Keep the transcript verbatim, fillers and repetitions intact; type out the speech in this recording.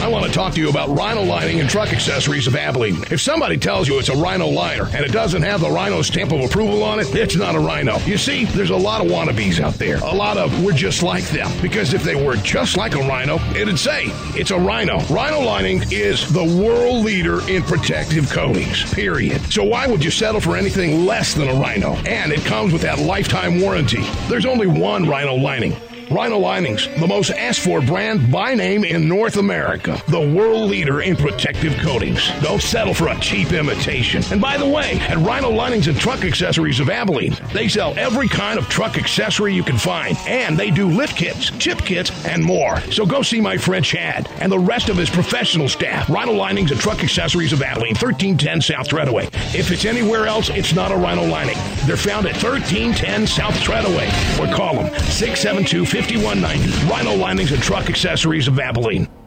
I want to talk to you about Rhino Lining and Truck Accessories of Abilene. If somebody tells you it's a Rhino liner and it doesn't have the Rhino stamp of approval on it, it's not a Rhino. You see, there's a lot of wannabes out there. A lot of we're just like them. Because if they were just like a Rhino, it'd say it's a Rhino. Rhino Lining is the world leader in protective coatings, period. So why would you settle for anything less than a Rhino? And it comes with that lifetime warranty. There's only one Rhino Lining. Rhino Linings, the most asked for brand by name in North America. The world leader in protective coatings. Don't settle for a cheap imitation. And by the way, at Rhino Linings and Truck Accessories of Abilene, they sell every kind of truck accessory you can find. And they do lift kits, chip kits, and more. So go see my friend Chad and the rest of his professional staff. Rhino Linings and Truck Accessories of Abilene, thirteen ten South Treadaway. If it's anywhere else, it's not a Rhino Lining. They're found at thirteen ten South Treadaway. Or call them six seven two, five one nine zero. Rhino Linings and Truck Accessories of Abilene.